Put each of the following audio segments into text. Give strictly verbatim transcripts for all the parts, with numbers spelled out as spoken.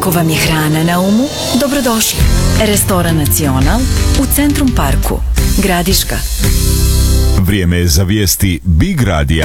Ako vam je hrana na umu, dobrodošli. Restoran Nacional u Centrum Parku, Gradiška. Vrijeme je za vijesti Big Radija.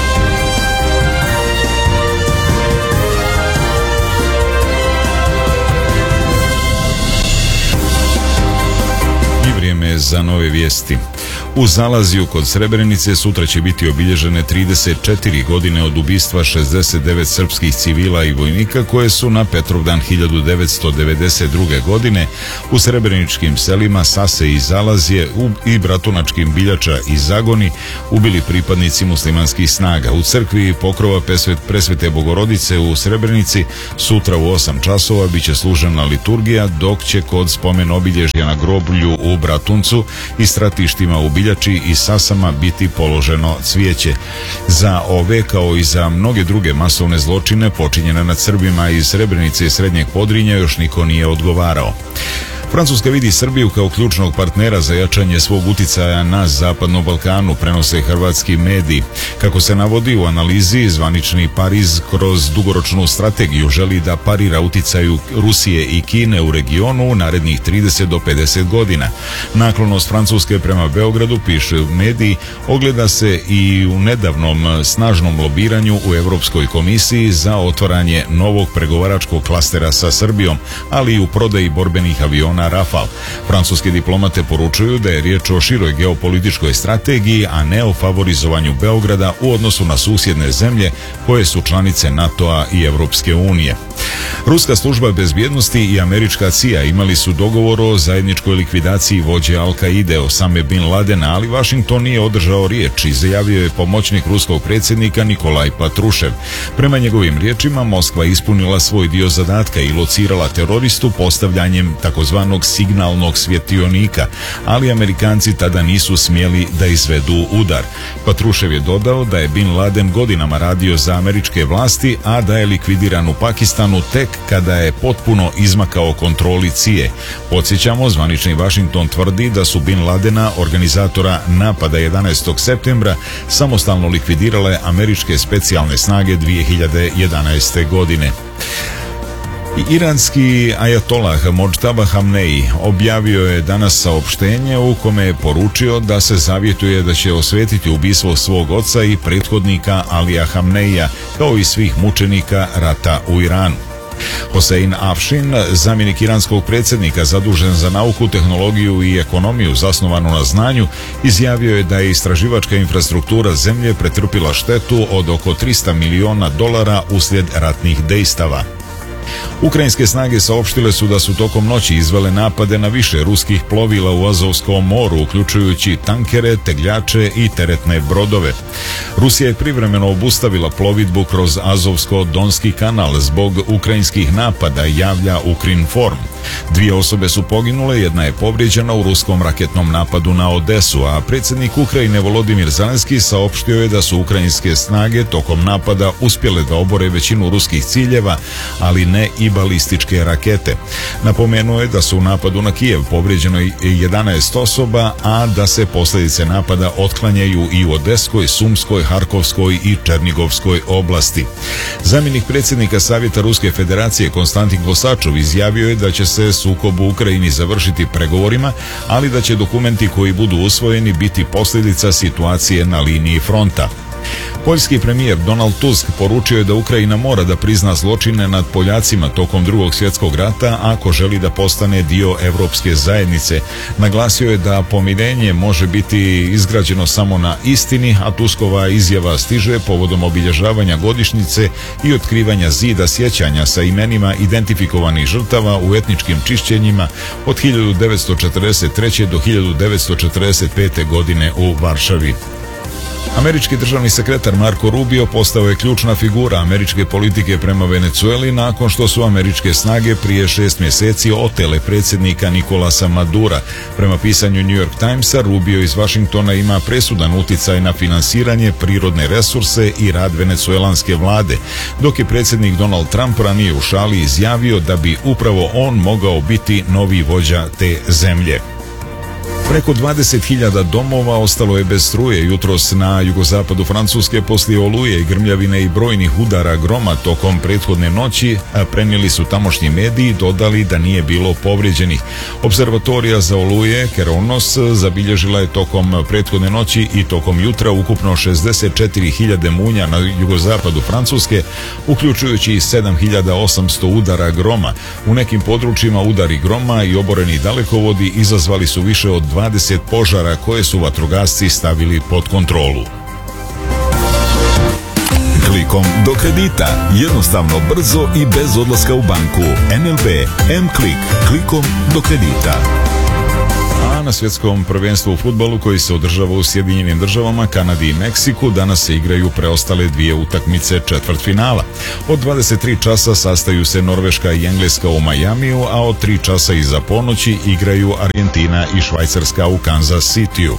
I vrijeme je za nove vijesti. U Zalaziju kod Srebrenice sutra će biti obilježene trideset četiri godine od ubistva šezdeset devet srpskih civila i vojnika koje su na Petrovdan hiljadu devetsto devedeset druge. godine u srebreničkim selima Sase i Zalazje i Bratunačkim Biljača i Zagoni ubili pripadnici muslimanskih snaga. U crkvi Pokrova Presvete Bogorodice u Srebrenici sutra u osam časova biće služena liturgija, dok će kod spomen obilježja na groblju u Bratuncu i stratištima u Biljači i Sasama biti položeno cvijeće. Za ove kao i za mnoge druge masovne zločine počinjene nad Srbima iz Srebrenice i Srednjeg Podrinja još niko nije odgovarao. Francuska vidi Srbiju kao ključnog partnera za jačanje svog uticaja na Zapadnom Balkanu, prenose hrvatski mediji. Kako se navodi u analizi, zvanični Pariz kroz dugoročnu strategiju želi da parira uticaju Rusije i Kine u regionu u narednih trideset do pedeset godina. Naklonost Francuske prema Beogradu, piše mediji, ogleda se i u nedavnom snažnom lobiranju u Europskoj komisiji za otvaranje novog pregovaračkog klastera sa Srbijom, ali i u prodaji borbenih aviona Rafal. Francuski diplomate poručuju da je riječ o široj geopolitičkoj strategiji, a ne o favorizovanju Beograda u odnosu na susjedne zemlje koje su članice NATO-a i Europske unije. Ruska služba bezbjednosti i američka C I A imali su dogovor o zajedničkoj likvidaciji vođe Al-Kaide Osame Bin Ladena, ali Washington nije održao riječ, izjavio je pomoćnik ruskog predsjednika Nikolaj Patrušev. Prema njegovim riječima, Moskva ispunila svoj dio zadatka i locirala teroristu postavljanjem takozvanog signalnog svjetionika, ali Amerikanci tada nisu smjeli da izvedu udar. Patrušev je dodao da je Bin Laden godinama radio za američke vlasti, a da je likvidiran u Pakistanu tek kada je potpuno izmakao kontroli C I A. Podsjećamo, zvanični Washington tvrdi da su Bin Ladena, organizatora napada jedanaestog septembra, samostalno likvidirale američke specijalne snage dvije hiljade jedanaeste. godine. Iranski ajatolah Modžtaba Hamneji objavio je danas saopštenje u kome je poručio da se zavjetuje da će osvetiti ubistvo svog oca i prethodnika Alija Hamneija, kao i svih mučenika rata u Iranu. Hosein Afšin, zamjenik iranskog predsjednika zadužen za nauku, tehnologiju i ekonomiju zasnovanu na znanju, izjavio je da je istraživačka infrastruktura zemlje pretrpila štetu od oko trista miliona dolara uslijed ratnih dejstava. Ukrajinske snage saopštile su da su tokom noći izvele napade na više ruskih plovila u Azovskom moru, uključujući tankere, tegljače i teretne brodove. Rusija je privremeno obustavila plovidbu kroz Azovsko-Donski kanal zbog ukrajinskih napada, javlja Ukrinform. Dvije osobe su poginule, jedna je povrijeđena u ruskom raketnom napadu na Odesu, a predsjednik Ukrajine Volodimir Zelenski saopštio je da su ukrajinske snage tokom napada uspjele da obore većinu ruskih ciljeva, ali ne i balističke rakete. Napomenuo je da su u napadu na Kijev povrijeđeno jedanaest osoba, a da se posljedice napada otklanjaju i u Odeskoj, Sumskoj, Harkovskoj i Černigovskoj oblasti. Zamjenik predsjednika Savjeta Ruske Federacije Konstantin Kosačov izjavio je da će se sukob u Ukrajini završiti pregovorima, ali da će dokumenti koji budu usvojeni biti posljedica situacije na liniji fronta. Poljski premijer Donald Tusk poručio je da Ukrajina mora da prizna zločine nad Poljacima tokom Drugog svjetskog rata ako želi da postane dio Europske zajednice. Naglasio je da pomirenje može biti izgrađeno samo na istini, a Tuskova izjava stiže povodom obilježavanja godišnjice i otkrivanja zida sjećanja sa imenima identifikovanih žrtava u etničkim čišćenjima od hiljadu devetsto četrdeset treće. do hiljadu devetsto četrdeset pete. godine u Varšavi. Američki državni sekretar Marco Rubio postao je ključna figura američke politike prema Venezueli nakon što su američke snage prije šest mjeseci otele predsjednika Nikolasa Madura. Prema pisanju New York Timesa, Rubio iz Washingtona ima presudan uticaj na finansiranje, prirodne resurse i rad venezuelanske vlade, dok je predsjednik Donald Trump ranije u šali izjavio da bi upravo on mogao biti novi vođa te zemlje. Preko dvadeset hiljada domova ostalo je bez struje jutros na jugozapadu Francuske poslije oluje i grmljavine i brojnih udara groma tokom prethodne noći, a prenijeli su tamošnji mediji, dodali da nije bilo povrijeđenih. Observatorija za oluje Keronos zabilježila je tokom prethodne noći i tokom jutra ukupno šezdeset četiri hiljade munja na jugozapadu Francuske, uključujući sedam hiljada osamsto udara groma. U nekim područjima udari groma i oboreni dalekovodi izazvali su više od dvadeset požara koje su vatrogasci stavili pod kontrolu. Klikom do kredita. Jednostavno, brzo i bez odlaska u banku. N L B M-Klik. Klikom do kredita. A na svjetskom prvenstvu u fudbalu koji se održava u Sjedinjenim državama, Kanadi i Meksiku danas se igraju preostale dvije utakmice četvrtfinala. Od dvadeset tri časa sastaju se Norveška i Engleska u Majamiju, a od tri časa iza ponoći igraju Argentina i Švajcarska u Kansas Cityu.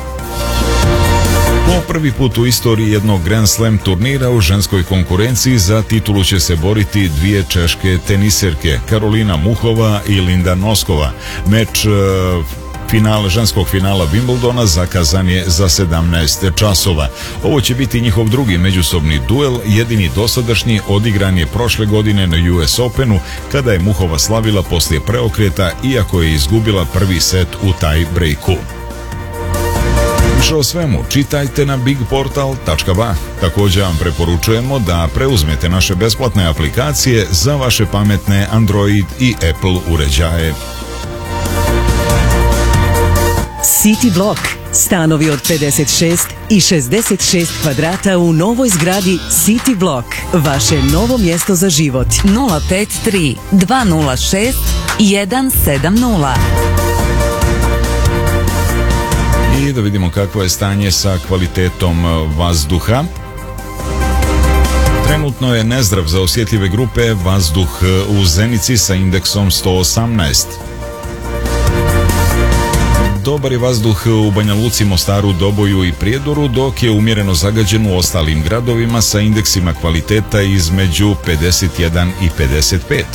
Po prvi put u istoriji jednog Grand Slam turnira u ženskoj konkurenciji za titulu će se boriti dvije češke teniserke, Karolina Muchova i Linda Noskova. Meč Final, ženskog finala Wimbledona zakazan je za sedamnaest časova. Ovo će biti njihov drugi međusobni duel, jedini dosadašnji odigran je prošle godine na U S Openu kada je Muchova slavila poslije preokreta iako je izgubila prvi set u tie breaku. Više o svemu čitajte na big portal tačka ba. Također vam preporučujemo da preuzmete naše besplatne aplikacije za vaše pametne Android i Apple uređaje. City Block. Stanovi od pedeset šest i šezdeset šest kvadrata u novoj zgradi City Block. Vaše novo mjesto za život. nula pet tri dva nula šest jedan sedam nula. I da vidimo kakvo je stanje sa kvalitetom vazduha. Trenutno je nezdrav za osjetljive grupe vazduh u Zenici sa indeksom sto osamnaest. Dobar je vazduh u Banja Luci, Mostaru, Doboju i Prijedoru, dok je umjereno zagađen u ostalim gradovima sa indeksima kvaliteta između pedeset jedan i pedeset pet.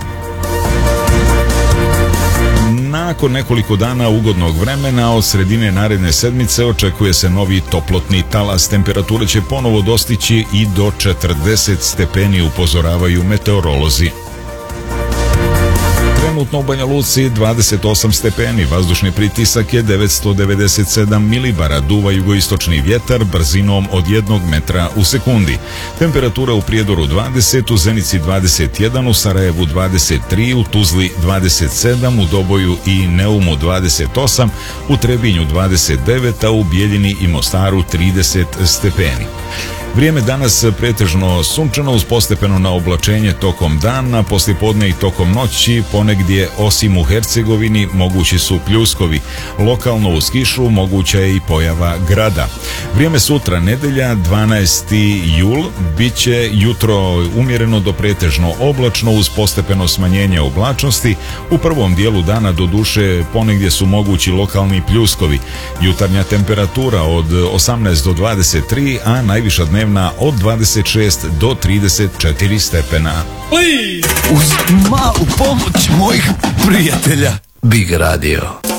Nakon nekoliko dana ugodnog vremena od sredine naredne sedmice očekuje se novi toplotni talas. Temperatura će ponovo dostići i do četrdeset stepeni, upozoravaju meteorolozi. Trenutno u Banja Luci dvadeset osam stepeni, vazdušni pritisak je devetsto devedeset sedam milibara, duva jugoistočni vjetar brzinom od jednog metra u sekundi. Temperatura u Prijedoru dvadeset, u Zenici dvadeset jedan, u Sarajevu dvadeset tri, u Tuzli dvadeset sedam, u Doboju i Neumu dvadeset osam, u Trebinju dvadeset devet, a u Bijeljini i Mostaru trideset stepeni. Vrijeme danas pretežno sunčano uz postepeno na oblačenje tokom dana, poslijepodne i tokom noći, ponegdje osim u Hercegovini mogući su pljuskovi. Lokalno uz kišu moguća je i pojava grada. Vrijeme sutra, nedelja, dvanaesti jul, bit će jutro umjereno do pretežno oblačno uz postepeno smanjenje oblačnosti. U prvom dijelu dana do duše ponegdje su mogući lokalni pljuskovi. Jutarnja temperatura od osamnaest do dvadeset tri, a najviša dnevna od dvadeset šest do trideset četiri stepena. Uz malu pomoć mojih prijatelja Big Radio.